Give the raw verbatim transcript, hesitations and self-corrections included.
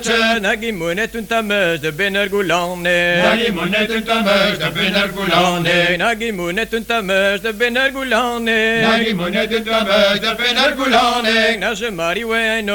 Nagi monet un tameus de Benergoulane. Nagi monet un tameus de Benergoulane. Nagi monet un tameus de Benergoulane. Nagi monet un tameus de Benergoulane. Na je mari we